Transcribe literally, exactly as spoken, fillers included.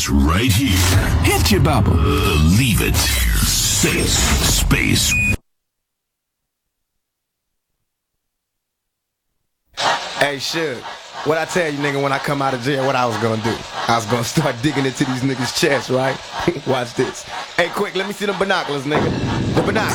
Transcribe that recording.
It's right here. Hit you, Baba. Believe it. Safe space. Hey, Suge, what I tell you, nigga, when I come out of jail, what I was gonna do? I was gonna start digging into these niggas' chests, right? Watch this. Hey, quick, let me see the binoculars, nigga. The binoculars.